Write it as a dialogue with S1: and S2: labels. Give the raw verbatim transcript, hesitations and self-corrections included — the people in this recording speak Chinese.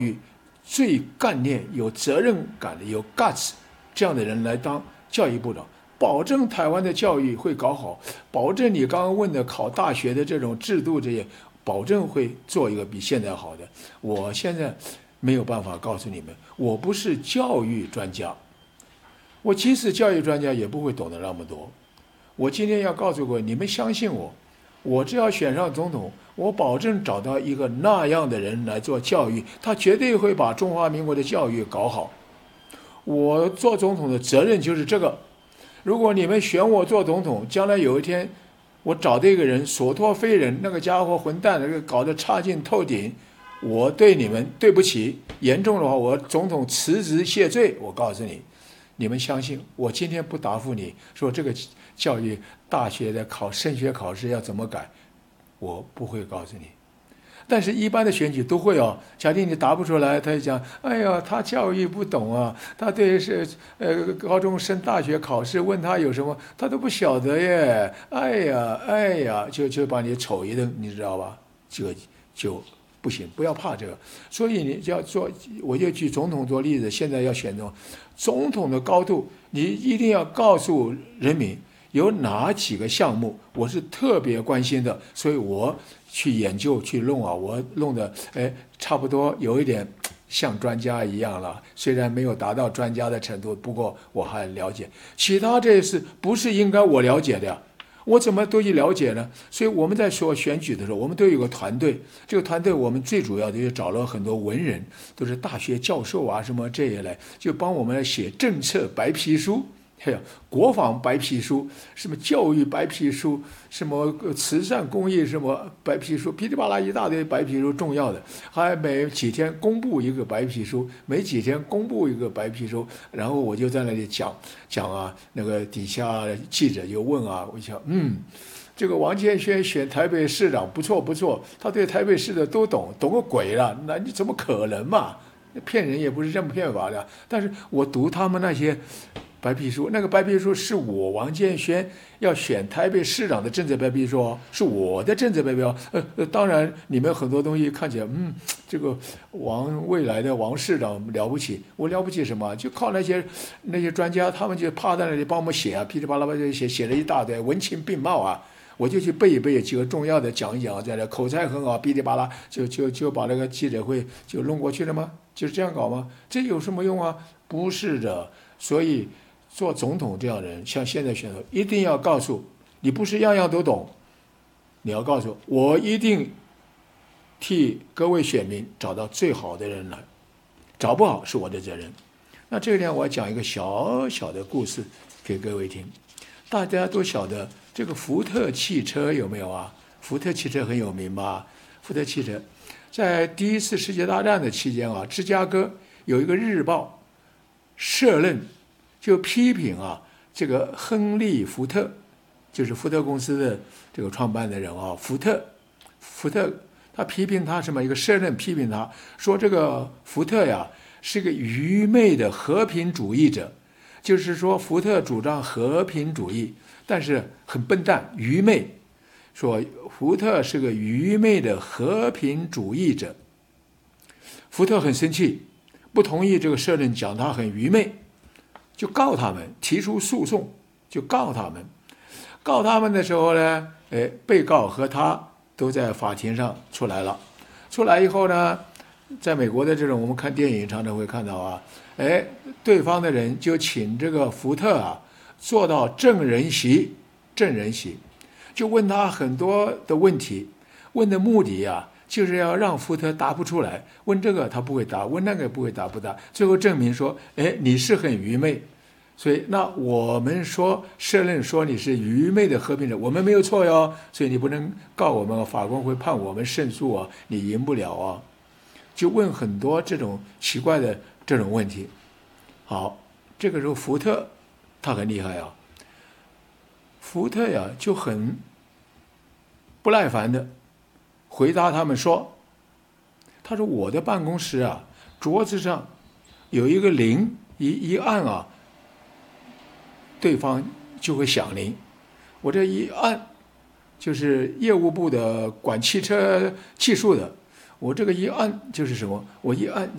S1: 最干练、有责任感的、有 guts 这样的人来当教育部长，保证台湾的教育会搞好，保证你刚刚问的考大学的这种制度这些，保证会做一个比现在好的。我现在没有办法告诉你们，我不是教育专家，我即使教育专家也不会懂得那么多。我今天要告诉各位，你们相信我，我只要选上总统，我保证找到一个那样的人来做教育，他绝对会把中华民国的教育搞好。我做总统的责任就是这个。如果你们选我做总统，将来有一天我找这个人所托非人，那个家伙混蛋，那个搞得差劲透顶，我对你们对不起，严重的话我总统辞职谢罪。我告诉你，你们相信我今天不答复你说这个教育大学的考升学考试要怎么改，我不会告诉你。但是一般的选举都会哦，假定你答不出来，他就讲，哎呀，他教育不懂啊，他对是呃高中升大学考试问他有什么，他都不晓得耶，哎呀哎呀，就就把你瞅一顿，你知道吧？这个就不行，不要怕这个。所以你要做，我就举总统做例子，现在要选总总统的高度，你一定要告诉人民有哪几个项目我是特别关心的，所以我去研究去弄啊，我弄的哎差不多有一点像专家一样了，虽然没有达到专家的程度，不过我还了解。其他这事不是应该我了解的呀，我怎么都去了解呢？所以我们在说选举的时候，我们都有个团队，这个团队我们最主要的就找了很多文人，都是大学教授啊什么这些来，就帮我们来写政策白皮书。还有国防白皮书，什么教育白皮书，什么慈善公益什么白皮书，噼里啪啦一大堆白皮书，重要的，还每几天公布一个白皮书，每几天公布一个白皮书，然后我就在那里讲讲啊，那个底下记者就问啊，我想嗯，这个王建煊选台北市长不错不错，他对台北市的都懂，懂个鬼了，那你怎么可能嘛？骗人也不是这么骗法的。但是我读他们那些白皮书，那个白皮书是我王建煊要选台北市长的政治白皮书哦，是我的政治白皮书。呃呃，当然你们很多东西看起来，嗯，这个王未来的王市长了不起，我了不起什么？就靠那些那些专家，他们就趴在那里帮我们写啊，噼里啪啦就写写了一大堆，文情并茂啊。我就去背一背几个重要的讲一讲，在那口才很好，噼里啪啦就就就把那个记者会就弄过去了吗？就是这样搞吗？这有什么用啊？不是的。所以做总统这样的人，像现在选择，一定要告诉你，不是样样都懂，你要告诉我，一定替各位选民找到最好的人来，找不好是我的责任。那这里我要讲一个小小的故事给各位听。大家都晓得这个福特汽车有没有啊？福特汽车很有名吧？福特汽车在第一次世界大战的期间啊，芝加哥有一个日报社论就批评啊，这个亨利·福特，就是福特公司的这个创办的人啊，福特，福特他批评他什么？一个社论批评他说，这个福特呀是个愚昧的和平主义者。就是说，福特主张和平主义，但是很笨蛋、愚昧。说福特是个愚昧的和平主义者。福特很生气，不同意这个社论讲他很愚昧，就告他们，提出诉讼，就告他们。告他们的时候呢，哎，被告和他都在法庭上出来了。出来以后呢，在美国的这种我们看电影常常会看到啊，哎，对方的人就请这个福特啊坐到证人席，证人席就问他很多的问题，问的目的啊就是要让福特答不出来，问这个他不会答，问那个不会答不答，最后证明说，哎，你是很愚昧。所以那我们说社论说你是愚昧的和平者，我们没有错哟，所以你不能告我们，法官会判我们胜诉啊，你赢不了啊。就问很多这种奇怪的这种问题。好，这个时候福特他很厉害啊，福特呀就很不耐烦的回答他们说，他说我的办公室啊，桌子上有一个铃，一一按啊，对方就会响铃。我这一按，就是业务部的管汽车技术的，我这个一按就是什么？我一按